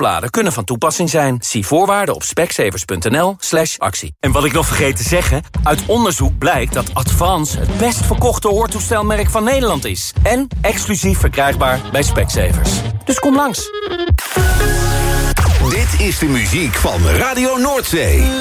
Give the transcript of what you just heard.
opladen kunnen van toepassing zijn. Zie voorwaarden op specsavers.nl/actie. En wat ik nog vergeet te zeggen, uit onderzoek blijkt dat Advance het best verkochte hoortoestelmerk van Nederland is. En exclusief verkrijgbaar bij Specsavers. Dus kom langs. Dit is de muziek van Radio Noordzee.